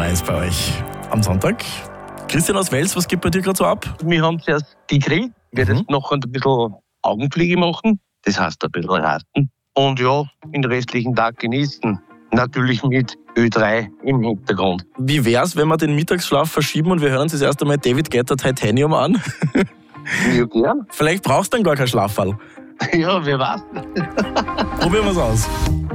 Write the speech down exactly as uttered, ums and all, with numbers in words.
Eis bei euch am Sonntag. Christian aus Wels, was geht bei dir gerade so ab? Wir haben zuerst gegrillt, wir werden mhm. jetzt noch ein bisschen Augenfliege machen, das heißt ein bisschen rasten. Und ja, den restlichen Tag genießen. Natürlich mit Ö drei im Hintergrund. Wie wär's, wenn wir den Mittagsschlaf verschieben und wir hören uns das erste Mal David Guetta Titanium an? Ja, gern. Vielleicht brauchst du dann gar keinen Schlafwall. Ja, wer weiß. Probieren wir's aus.